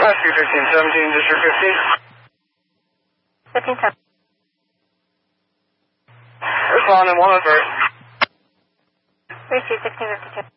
Rescue 1517, District 15. 1517. Respond in 103. Receive 1652.